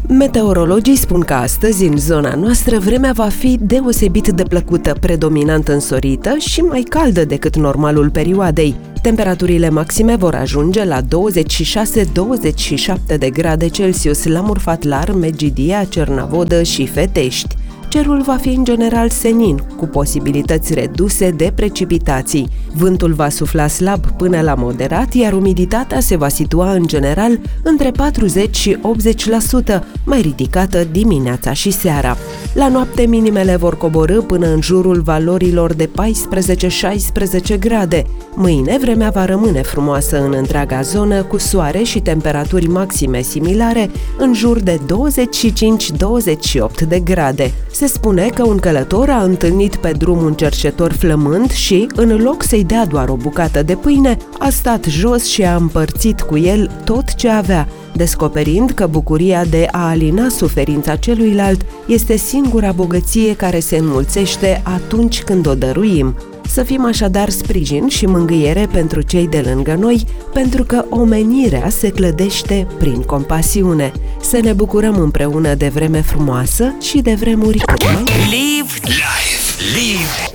Meteorologii spun că astăzi, în zona noastră, vremea va fi deosebit de plăcută, predominant însorită și mai caldă decât normalul perioadei. Temperaturile maxime vor ajunge la 26-27 de grade Celsius la Murfatlar, Megidia, Cernavodă și Fetești. Cerul va fi în general senin, cu posibilități reduse de precipitații. Vântul va sufla slab până la moderat, iar umiditatea se va situa în general între 40 și 80%, mai ridicată dimineața și seara. La noapte, minimele vor coborî până în jurul valorilor de 14-16 grade. Mâine, vremea va rămâne frumoasă în întreaga zonă, cu soare și temperaturi maxime similare, în jur de 25-28 de grade. Se spune că un călător a întâlnit pe drum un cercetor flămând și, în loc să-i dea doar o bucată de pâine, a stat jos și a împărțit cu el tot ce avea, descoperind că bucuria de a alina suferința celuilalt este singura bogăție care se înmulțește atunci când o dăruim. Să fim așadar sprijin și mângâiere pentru cei de lângă noi, pentru că omenirea se clădește prin compasiune. Să ne bucurăm împreună de vreme frumoasă și de vremuri cât mai... Live